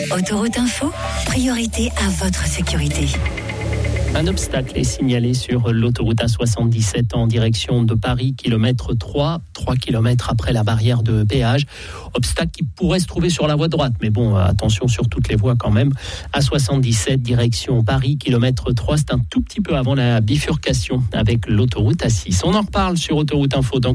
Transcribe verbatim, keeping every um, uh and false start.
Autoroute Info, priorité à votre sécurité. Un obstacle est signalé sur l'autoroute A soixante-dix-sept en direction de Paris, kilomètre trois, trois kilomètres après la barrière de péage. Obstacle qui pourrait se trouver sur la voie droite, mais bon, attention sur toutes les voies quand même. A soixante-dix-sept, direction Paris, kilomètre trois, c'est un tout petit peu avant la bifurcation avec l'autoroute A six. On en reparle sur Autoroute Info dans